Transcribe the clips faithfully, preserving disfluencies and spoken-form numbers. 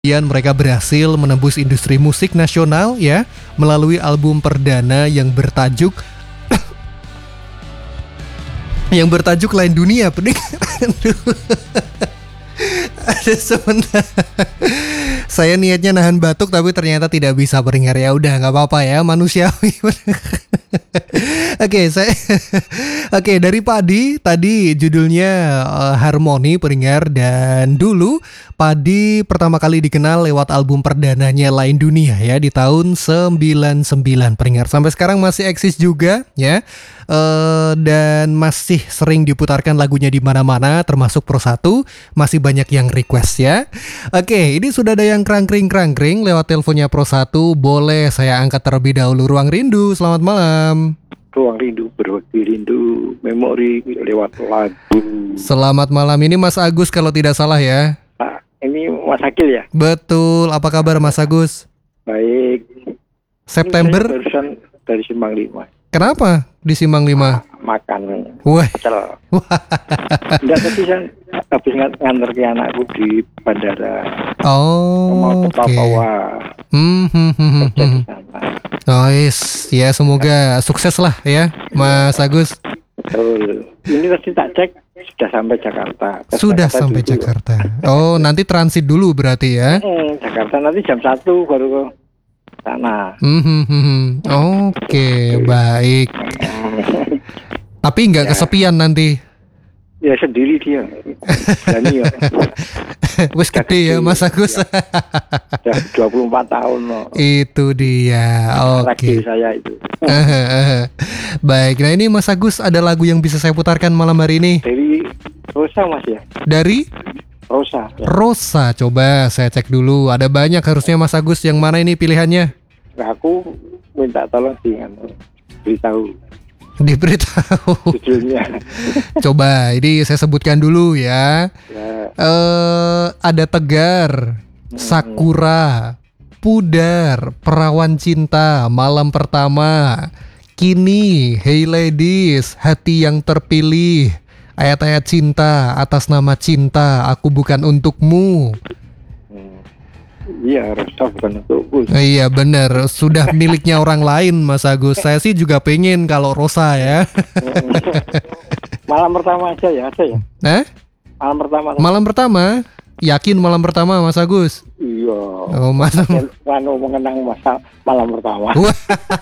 Kemudian mereka berhasil menembus industri musik nasional ya melalui album perdana yang bertajuk yang bertajuk Lain Dunia. Ada sebentar. Saya niatnya nahan batuk tapi ternyata tidak bisa pendengar. Ya udah nggak apa-apa ya, manusiawi. Oke, saya Oke, dari Padi tadi judulnya uh, Harmoni pendengar, dan dulu Padi pertama kali dikenal lewat album perdananya Lain Dunia ya di tahun sembilan puluh sembilan pendengar. Sampai sekarang masih eksis juga ya. Uh, dan masih sering diputarkan lagunya di mana-mana termasuk Pro satu, masih banyak yang request ya. Oke, ini sudah ada yang krangkring-krangkring lewat teleponnya Pro satu. Boleh saya angkat terlebih dahulu. Ruang Rindu, selamat malam. Ruang Rindu, berbagi rindu, memori lewat lagu. Selamat malam, ini Mas Agus kalau tidak salah ya. Nah, ini Mas Akil ya? Betul, apa kabar Mas Agus? Baik. September? Barusan dari Simpang lima. Kenapa di Simpang lima? Nah, makan. Wah. Pecel. Enggak, tapi saya habis ng- nganter ke anakku di bandara. Oh, mau ke oke. Papua. Hmm, hmm, hmm, hmm, Kerja di hmm. sana. Oh, yes. Ya semoga sukses lah ya Mas Agus. Betul. Ini tadi tak cek sudah sampai Jakarta. Ke Sudah Jakarta sampai dulu. Jakarta. Oh, nanti transit dulu berarti ya. Hmm, Jakarta nanti jam satu baru ke sana. Hmm, hmm, hmm, hmm. Oke, baik. Tapi nggak Ya. kesepian nanti. Ya sendiri dia. Berani ya. Wes gede ya Mas Agus. Sudah dua puluh empat tahun loh. Itu dia. Lagi Oke. saya itu. Baik. Nah ini Mas Agus, ada lagu yang bisa saya putarkan malam hari ini Dari Rosa Mas ya. dari Rosa. Ya. Rosa. Coba saya cek dulu. Ada banyak harusnya Mas Agus. Yang mana ini pilihannya? Nah, aku minta tolong sih beritahu Diberitahu. judulnya. Coba ini saya sebutkan dulu ya. Ya. Eh ada Tegar, Sakura, Pudar, Perawan Cinta, Malam Pertama, Kini, Hey Ladies, Hati Yang Terpilih, Ayat-ayat Cinta, Atas Nama Cinta, Aku Bukan Untukmu. Iya, Rosa bukan untukku. Eh, Iya benar, sudah miliknya orang lain Mas Agus. Saya sih juga pengen kalau Rosa ya. Malam pertama aja ya, ada ya. Nah, Malam pertama. malam pertama, yakin malam pertama Mas Agus? Iya. Oh Mas. Kanu mengenang masa malam pertama. Wah.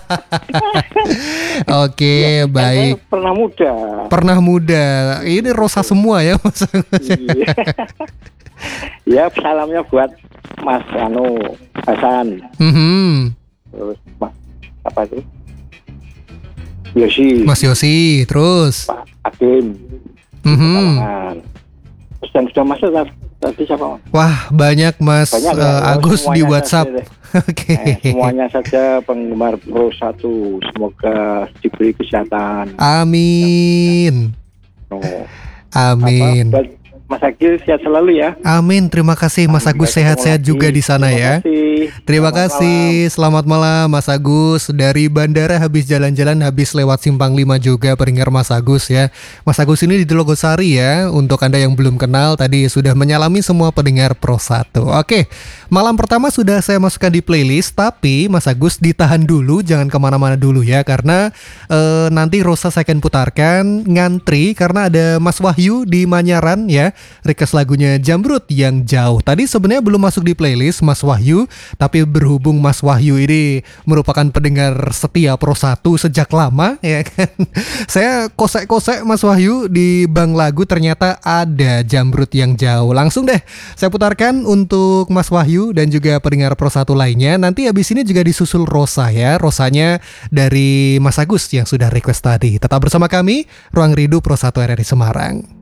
Oke, baik. Saya pernah muda. Pernah muda. Ini Rosa semua ya Mas Agus. Iya. Ya, salamnya buat Mas Anu Hasan. Mhm. Terus Mas apa itu? Yosi. Mas Yosi, terus. Pak Hakim. Mhm. Pekalongan. Terus yang sudah masuk tadi- tadi siapa Mas? Wah, banyak Mas Banyak ya, eh, Agus di semuanya WhatsApp. saja deh. Oke. Eh, semuanya saja penggemar Pro satu, semoga diberi kesehatan. Amin. Oh, Amin. apa, buat Mas Agil sehat selalu ya. Amin. Terima kasih Mas Agus, sehat-sehat juga di sana ya. Terima kasih. Selamat malam Mas Agus. Dari bandara habis jalan-jalan, habis lewat Simpang lima juga pendengar Mas Agus ya. Mas Agus ini di Telogosari ya. Untuk Anda yang belum kenal, tadi sudah menyalami semua pendengar Pro satu. Oke, malam pertama sudah saya masukkan di playlist. Tapi Mas Agus ditahan dulu, jangan kemana-mana dulu ya. Karena eh, nanti Rosa saya akan putarkan ngantri. Karena ada Mas Wahyu di Manyaran ya, request lagunya Jamrut Yang Jauh. Tadi sebenarnya belum masuk di playlist Mas Wahyu, tapi berhubung Mas Wahyu ini merupakan pendengar setia Pro satu sejak lama ya kan. Saya kosek-kosek Mas Wahyu di bank lagu, ternyata ada Jamrut Yang Jauh. Langsung deh saya putarkan untuk Mas Wahyu dan juga pendengar Pro satu lainnya. Nanti habis ini juga disusul Rosa ya. Rosanya dari Mas Agus yang sudah request tadi. Tetap bersama kami, Ruang Rindu Pro satu R R I Semarang.